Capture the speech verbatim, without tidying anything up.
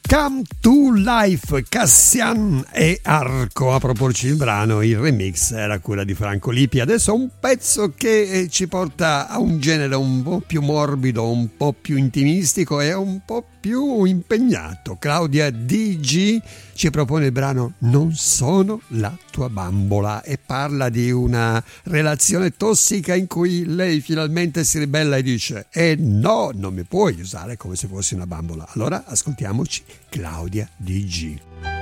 Come to Life, Cassian e Arco a proporci il brano. Il remix era quella di Franco Lippi. Adesso un pezzo che ci porta a un genere un po' più morbido, un po' più intimistico e un po' più impegnato. Claudia D G ci propone il brano Non sono la tua bambola e parla di una relazione tossica in cui lei finalmente si ribella e dice: eh no, non mi puoi usare come se fossi una bambola. Allora ascoltiamoci Claudia D G.